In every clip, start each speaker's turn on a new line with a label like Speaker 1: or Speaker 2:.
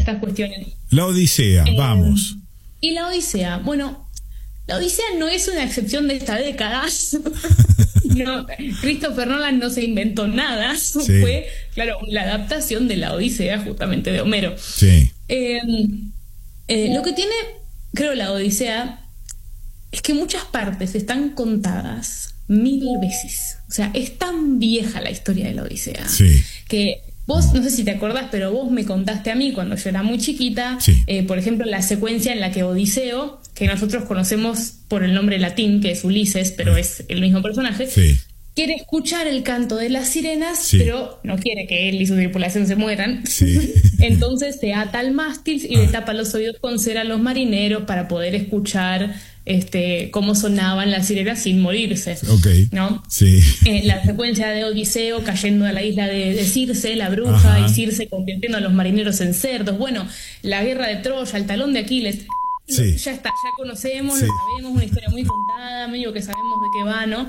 Speaker 1: estas cuestiones.
Speaker 2: La Odisea, vamos.
Speaker 1: Y la Odisea, bueno, la Odisea no es una excepción de esta década. No, Christopher Nolan no se inventó nada.
Speaker 2: Sí.
Speaker 1: Fue, claro, la adaptación de la Odisea justamente de Homero.
Speaker 2: Sí.
Speaker 1: Lo que tiene, creo, la Odisea es que muchas partes están contadas 1000 veces. O sea, es tan vieja la historia de la Odisea,
Speaker 2: Sí.
Speaker 1: que vos, no sé si te acordás, pero vos me contaste a mí cuando yo era muy chiquita,
Speaker 2: Sí.
Speaker 1: por ejemplo, la secuencia en la que Odiseo, que nosotros conocemos por el nombre latín, que es Ulises, pero es el mismo personaje,
Speaker 2: Sí.
Speaker 1: quiere escuchar el canto de las sirenas,
Speaker 2: Sí.
Speaker 1: pero no quiere que él y su tripulación se mueran.
Speaker 2: Sí.
Speaker 1: Entonces se ata al mástil y le tapa los oídos con cera a los marineros para poder escuchar cómo sonaban las sirenas sin morirse.
Speaker 2: Ok.
Speaker 1: ¿No?
Speaker 2: Sí.
Speaker 1: La secuencia de Odiseo cayendo a la isla de Circe, la bruja,
Speaker 2: Ajá.
Speaker 1: y Circe convirtiendo a los marineros en cerdos. Bueno, la guerra de Troya, el talón de Aquiles.
Speaker 2: Sí.
Speaker 1: Ya está, ya conocemos,
Speaker 2: Sí.
Speaker 1: lo sabemos, una historia muy contada, medio que sabemos de qué va, ¿no?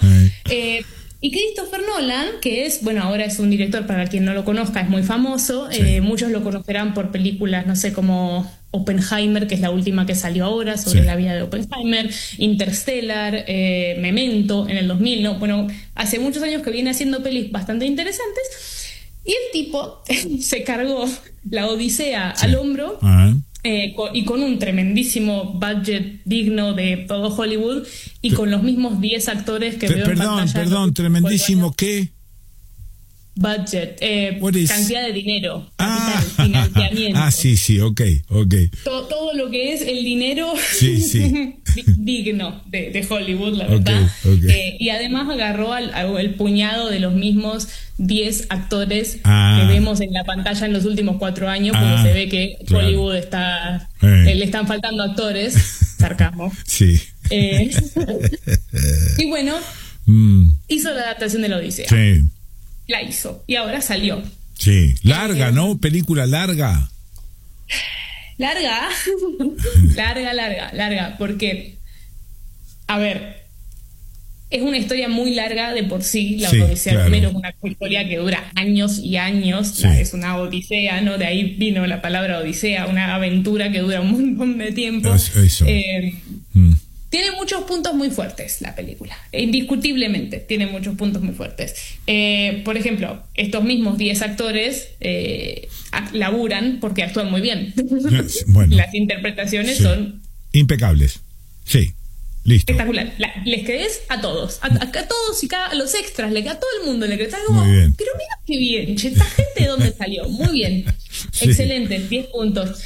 Speaker 1: Y Christopher Nolan, que es, bueno, ahora es un director, para quien no lo conozca, es muy famoso.
Speaker 2: Sí.
Speaker 1: Muchos lo conocerán por películas, no sé, como Oppenheimer, que es la última que salió ahora, sobre
Speaker 2: Sí.
Speaker 1: la vida de Oppenheimer, Interstellar, Memento en el 2000, ¿no? Bueno, hace muchos años que viene haciendo pelis bastante interesantes. Y el tipo se cargó la Odisea
Speaker 2: Sí.
Speaker 1: al hombro.
Speaker 2: Ajá.
Speaker 1: Y con un tremendísimo budget digno de todo Hollywood y con los mismos 10 actores que veo en pantalla.
Speaker 2: Perdón, tremendísimo, ¿qué?
Speaker 1: Budget,
Speaker 2: What is-
Speaker 1: cantidad de dinero, capital, financiamiento.
Speaker 2: Sí, ok.
Speaker 1: Todo lo que es el dinero
Speaker 2: Sí.
Speaker 1: digno de Hollywood, la verdad.
Speaker 2: Ok.
Speaker 1: Y además agarró al puñado de los mismos 10 actores
Speaker 2: Ah.
Speaker 1: que vemos en la pantalla en los últimos 4 años, porque
Speaker 2: Ah,
Speaker 1: se ve que
Speaker 2: claro.
Speaker 1: Hollywood está... le están faltando actores. Sarcasmo.
Speaker 2: Sí.
Speaker 1: Y bueno, hizo la adaptación de la Odisea.
Speaker 2: Sí.
Speaker 1: La hizo. Y ahora salió.
Speaker 2: Sí. Larga, ¿no? Película larga.
Speaker 1: Larga. Larga. Porque, a ver, es una historia muy larga de por sí. La
Speaker 2: Sí,
Speaker 1: Odisea
Speaker 2: claro.
Speaker 1: primero es una historia que dura años y años.
Speaker 2: Sí.
Speaker 1: Es una odisea, ¿no? De ahí vino la palabra odisea, una aventura que dura un montón de tiempo.
Speaker 2: Eso.
Speaker 1: Tiene muchos puntos muy fuertes la película, indiscutiblemente tiene muchos puntos muy fuertes. Por ejemplo, estos mismos 10 actores laburan porque actúan muy bien.
Speaker 2: Bueno.
Speaker 1: Las interpretaciones
Speaker 2: Sí.
Speaker 1: son
Speaker 2: Impecables. Sí. Listo.
Speaker 1: espectaculares. Les crees a todos, a todos y a los extras, a todo el mundo le crees. Está como,
Speaker 2: Muy bien.
Speaker 1: pero mira qué bien, che, esta gente de dónde salió. Muy bien,
Speaker 2: Sí.
Speaker 1: excelente, 10 puntos.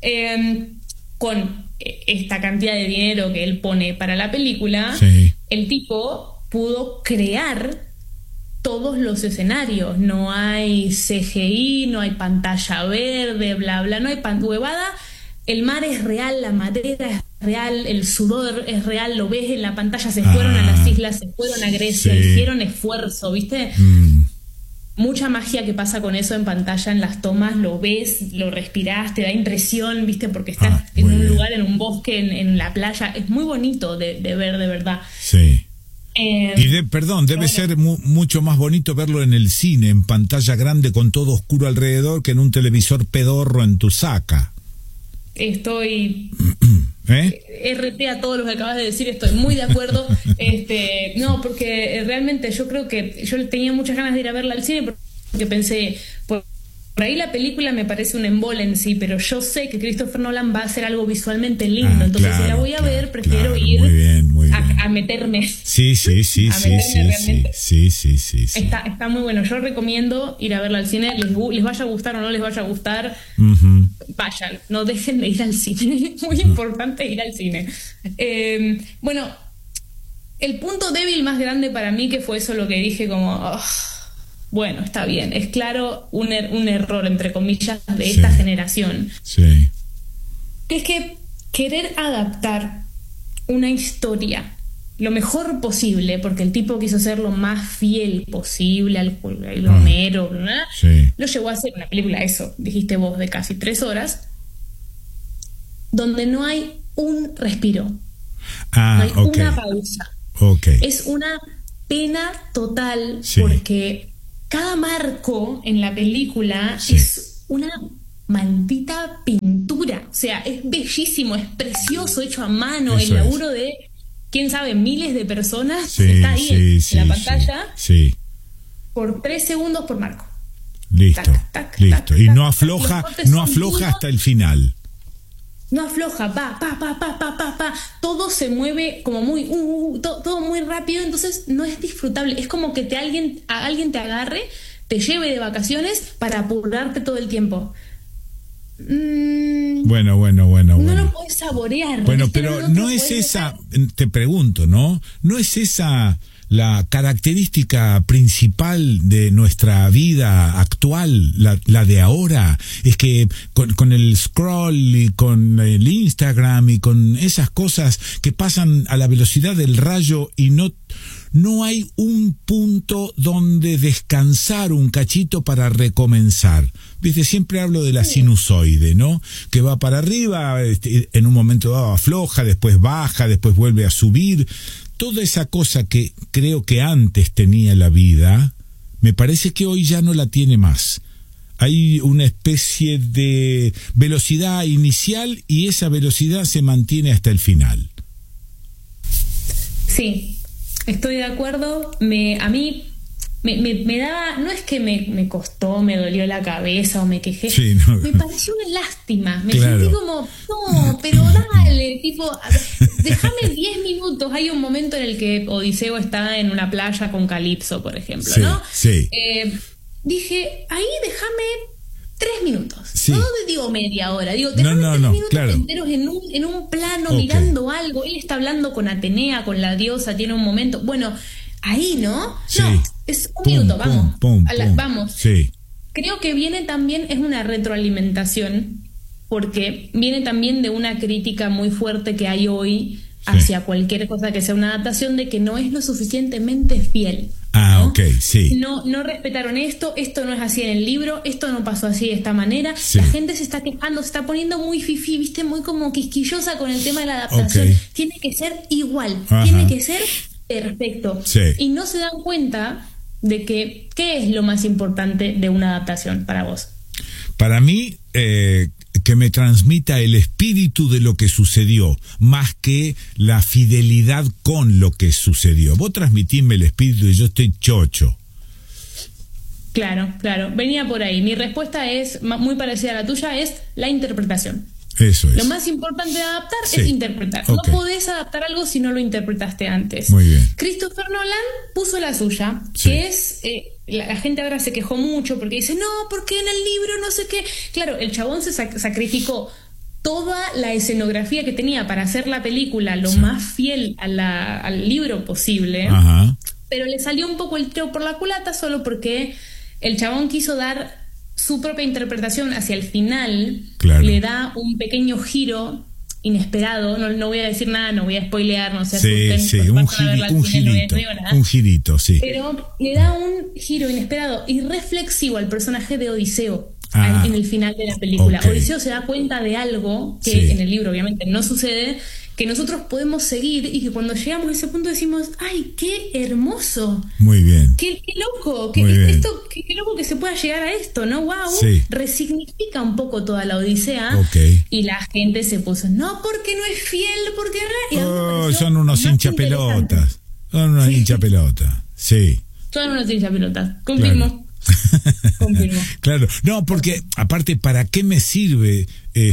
Speaker 1: Con esta cantidad de dinero que él pone para la película,
Speaker 2: Sí.
Speaker 1: el tipo pudo crear todos los escenarios. No hay CGI, no hay pantalla verde, bla, bla, no hay huevada. El mar es real, la madera es real, el sudor es real, lo ves en la pantalla. Se fueron a las islas, se fueron a Grecia,
Speaker 2: Sí.
Speaker 1: hicieron esfuerzo, ¿viste? Mucha magia que pasa con eso en pantalla, en las tomas, lo ves, lo respirás, te da impresión, ¿viste? Porque estás en
Speaker 2: muy
Speaker 1: un
Speaker 2: bien.
Speaker 1: lugar, en un bosque, en la playa. Es muy bonito de ver, de verdad.
Speaker 2: Sí.
Speaker 1: Eh,
Speaker 2: Y debe ser mucho más bonito verlo en el cine, en pantalla grande con todo oscuro alrededor, que en un televisor pedorro en tu saca.
Speaker 1: Estoy
Speaker 2: ¿Eh?
Speaker 1: RT a todos los que acabas de decir, estoy muy de acuerdo. No, porque realmente yo creo que yo tenía muchas ganas de ir a verla al cine porque pensé, por ahí la película me parece un embole en sí, pero yo sé que Christopher Nolan va a hacer algo visualmente lindo, entonces si la voy a ver, prefiero ir
Speaker 2: muy bien.
Speaker 1: a meterme.
Speaker 2: Sí.
Speaker 1: A meterme realmente.
Speaker 2: Sí.
Speaker 1: Está muy bueno. Yo recomiendo ir a verla al cine. Les vaya a gustar o no les vaya a gustar, vayan. No dejen de ir al cine. Es muy importante ir al cine. Bueno, el punto débil más grande para mí, que fue eso lo que dije como... bueno, está bien. Es claro un error, entre comillas, de esta generación.
Speaker 2: Sí.
Speaker 1: Que es que querer adaptar una historia lo mejor posible, porque el tipo quiso ser lo más fiel posible al Homero, ¿verdad?
Speaker 2: Sí.
Speaker 1: Lo llevó a hacer una película, eso dijiste vos, de casi 3 horas, donde no hay un respiro, no hay una pausa. Es una pena total, porque cada marco en la película es una maldita pincelada sea, es bellísimo, es precioso, hecho a mano,
Speaker 2: Eso
Speaker 1: el laburo de, quién sabe, miles de personas,
Speaker 2: Sí,
Speaker 1: está ahí
Speaker 2: sí,
Speaker 1: en la
Speaker 2: sí,
Speaker 1: pantalla,
Speaker 2: sí.
Speaker 1: por 3 segundos por marco.
Speaker 2: Listo,
Speaker 1: Tac, tac,
Speaker 2: listo.
Speaker 1: tac,
Speaker 2: Y
Speaker 1: tac,
Speaker 2: no
Speaker 1: tac,
Speaker 2: afloja,
Speaker 1: los cortes
Speaker 2: no
Speaker 1: son
Speaker 2: afloja
Speaker 1: duros.
Speaker 2: hasta el final.
Speaker 1: No afloja, va, pa, todo se mueve como muy, todo muy rápido, entonces no es disfrutable, es como que alguien te agarre, te lleve de vacaciones para apurarte todo el tiempo.
Speaker 2: Bueno.
Speaker 1: No lo puedes saborear.
Speaker 2: Bueno,
Speaker 1: ¿viste?
Speaker 2: pero
Speaker 1: te
Speaker 2: no
Speaker 1: lo
Speaker 2: es
Speaker 1: puedes
Speaker 2: esa,
Speaker 1: dejar.
Speaker 2: te pregunto, ¿no? ¿No es esa la característica principal de nuestra vida actual, la de ahora? Es que con el scroll y con el Instagram y con esas cosas que pasan a la velocidad del rayo y no hay un punto donde descansar un cachito para recomenzar. Viste, siempre hablo de la sinusoide, ¿no? Que va para arriba, en un momento dado afloja, después baja, después vuelve a subir. Toda esa cosa que creo que antes tenía la vida, me parece que hoy ya no la tiene más. Hay una especie de velocidad inicial y esa velocidad se mantiene hasta el final.
Speaker 1: Sí, estoy de acuerdo. A mí me daba, no es que me costó, me dolió la cabeza o me quejé,
Speaker 2: Sí, no.
Speaker 1: me pareció una lástima, me
Speaker 2: Claro.
Speaker 1: sentí como, no, pero dale, tipo, déjame 10 minutos. Hay un momento en el que Odiseo está en una playa con Calipso, por ejemplo,
Speaker 2: Sí,
Speaker 1: ¿no?
Speaker 2: sí.
Speaker 1: Dije, ahí déjame 3 minutos,
Speaker 2: Sí.
Speaker 1: no digo media hora, digo, déjame
Speaker 2: No,
Speaker 1: 3 minutos
Speaker 2: claro.
Speaker 1: enteros en un plano,
Speaker 2: Ok.
Speaker 1: mirando algo. Él está hablando con Atenea, con la diosa, tiene un momento, bueno, ahí, ¿no?
Speaker 2: Sí.
Speaker 1: No, es un
Speaker 2: Pum,
Speaker 1: minuto,
Speaker 2: pum,
Speaker 1: vamos,
Speaker 2: pum, pum.
Speaker 1: vamos.
Speaker 2: Sí.
Speaker 1: Creo que viene también, es una retroalimentación, porque viene también de una crítica muy fuerte que hay hoy hacia cualquier cosa que sea una adaptación, de que no es lo suficientemente fiel.
Speaker 2: Ah,
Speaker 1: ¿no?
Speaker 2: ok, sí.
Speaker 1: No respetaron esto no es así en el libro, esto no pasó así de esta manera.
Speaker 2: Sí.
Speaker 1: La gente se está quejando, se está poniendo muy fifí, viste, muy como quisquillosa con el tema de la adaptación.
Speaker 2: Ok.
Speaker 1: Tiene que ser igual,
Speaker 2: Ajá.
Speaker 1: tiene que ser perfecto.
Speaker 2: Sí.
Speaker 1: Y no se dan cuenta de que, ¿qué es lo más importante de una adaptación para vos?
Speaker 2: Para mí, que me transmita el espíritu de lo que sucedió, más que la fidelidad con lo que sucedió. Vos transmitime el espíritu y yo estoy chocho.
Speaker 1: Claro, venía por ahí. Mi respuesta es muy parecida a la tuya, es la interpretación.
Speaker 2: Eso es.
Speaker 1: Lo más importante de adaptar
Speaker 2: Sí.
Speaker 1: es interpretar.
Speaker 2: Ok.
Speaker 1: No podés adaptar algo si no lo interpretaste antes.
Speaker 2: Muy bien.
Speaker 1: Christopher Nolan puso la suya,
Speaker 2: Sí.
Speaker 1: que es... la gente ahora se quejó mucho porque dice, no, porque en el libro no sé qué. Claro, el chabón se sacrificó toda la escenografía que tenía para hacer la película lo más fiel al libro posible.
Speaker 2: Ajá.
Speaker 1: Pero le salió un poco el tiro por la culata solo porque el chabón quiso dar su propia interpretación hacia el final.
Speaker 2: Claro.
Speaker 1: Le da un pequeño giro inesperado. No voy a decir nada, no voy a spoilear, no se
Speaker 2: Sí,
Speaker 1: asusten.
Speaker 2: sí,
Speaker 1: pues
Speaker 2: un
Speaker 1: pasan a verla al cine, no digo nada.
Speaker 2: un girito, sí.
Speaker 1: Pero le da un giro inesperado y reflexivo al personaje de Odiseo.
Speaker 2: Ah,
Speaker 1: En el final de la película.
Speaker 2: ok.
Speaker 1: Odiseo se da cuenta de algo que
Speaker 2: Sí.
Speaker 1: en el libro obviamente no sucede, que nosotros podemos seguir y que cuando llegamos a ese punto decimos, ¡ay, qué hermoso!
Speaker 2: Muy bien.
Speaker 1: ¡Qué loco!
Speaker 2: Muy bien.
Speaker 1: Qué loco que se pueda llegar a esto, ¿no? ¡Wow!
Speaker 2: Sí.
Speaker 1: Resignifica un poco toda la Odisea.
Speaker 2: Ok.
Speaker 1: Y la gente se puso, no, porque no es fiel, porque... Y a mí me
Speaker 2: Oh,
Speaker 1: pareció
Speaker 2: son unos
Speaker 1: más
Speaker 2: hinchapelotas. Son unos
Speaker 1: Sí.
Speaker 2: hinchapelotas. Sí.
Speaker 1: Son unos hinchapelotas. Confirmo. Confirmo.
Speaker 2: Claro, no, porque aparte, ¿para qué me sirve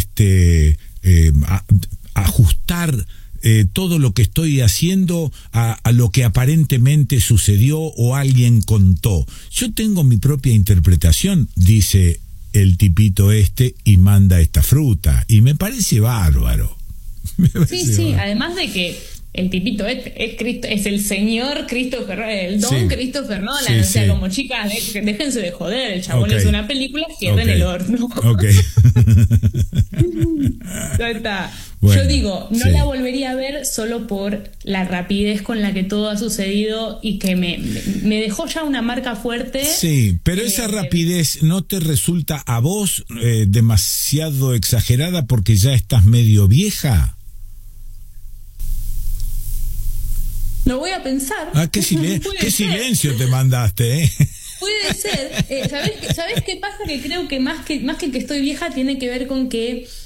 Speaker 2: ajustar todo lo que estoy haciendo a lo que aparentemente sucedió o alguien contó? Yo tengo mi propia interpretación, dice el tipito y manda esta fruta, y me parece bárbaro. Me parece
Speaker 1: Sí,
Speaker 2: bárbaro.
Speaker 1: además de que el tipito es el señor Christopher, el don
Speaker 2: Sí.
Speaker 1: Christopher Nolan,
Speaker 2: Sí,
Speaker 1: o sea,
Speaker 2: sí.
Speaker 1: como chicas, déjense de joder, el chabón
Speaker 2: Ok.
Speaker 1: es una película, cierren
Speaker 2: Ok.
Speaker 1: el horno.
Speaker 2: Ok.
Speaker 1: Ya está.
Speaker 2: Bueno,
Speaker 1: Yo digo, no
Speaker 2: sí.
Speaker 1: la volvería a ver solo por la rapidez con la que todo ha sucedido y que me dejó ya una marca fuerte.
Speaker 2: Sí, pero esa rapidez no te resulta a vos demasiado exagerada porque ya estás medio vieja.
Speaker 1: Lo voy a pensar.
Speaker 2: Ah, qué
Speaker 1: Puede ser.
Speaker 2: silencio te mandaste, ¿eh?
Speaker 1: Puede ser. ¿Sabés qué pasa? Que creo que más que estoy vieja tiene que ver con que